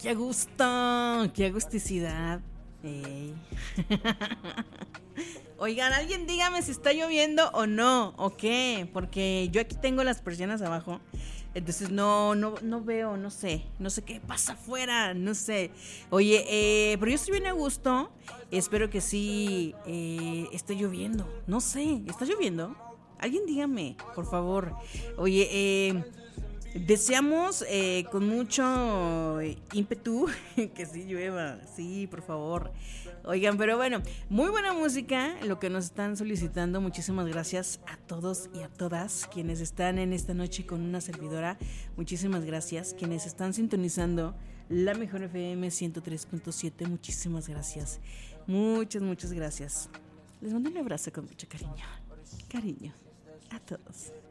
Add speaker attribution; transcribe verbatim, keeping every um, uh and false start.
Speaker 1: qué gusto, qué agusticidad. Ey. Oigan, alguien dígame si está lloviendo o no, o qué, porque yo aquí tengo las persianas abajo, entonces no, no, no veo, no sé, no sé qué pasa afuera, no sé. Oye, eh, pero yo estoy bien a gusto, espero que sí eh, esté lloviendo, no sé, ¿está lloviendo? Alguien dígame, por favor. Oye, eh... deseamos eh, con mucho ímpetu que sí llueva, sí, por favor. Oigan, pero bueno, muy buena música, lo que nos están solicitando. Muchísimas gracias a todos y a todas quienes están en esta noche con una servidora. Muchísimas gracias. Quienes están sintonizando la Mejor F M ciento tres punto siete, muchísimas gracias. Muchas, muchas gracias. Les mando un abrazo con mucho cariño. Cariño a todos.